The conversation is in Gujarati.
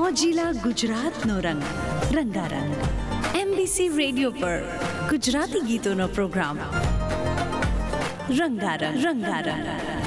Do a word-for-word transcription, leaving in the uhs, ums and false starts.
મોજીલા ગુજરાતનો રંગ રંગારંગ. એમબીસી રેડિયો પર ગુજરાતી ગીતોનો પ્રોગ્રામ રંગારંગ રંગારંગ.